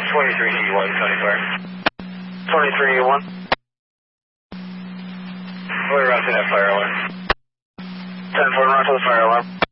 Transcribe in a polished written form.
23E1, County Fire. 23E1. We're routing that fire alarm. 10-4, run to the fire alarm.